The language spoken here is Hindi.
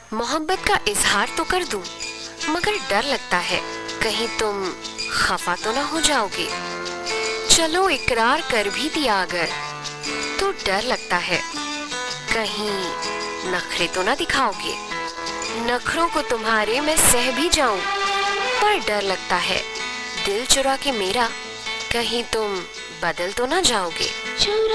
मोहब्बत का इजहार तो कर दूं, मगर डर लगता है कहीं तुम खफा तो ना हो जाओगे। चलो इकरार कर भी दिया अगर, तो डर लगता है कहीं नखरे तो ना दिखाओगे। नखरों को तुम्हारे मैं सह भी जाऊं, पर डर लगता है दिल चुरा के मेरा कहीं तुम बदल तो ना जाओगे।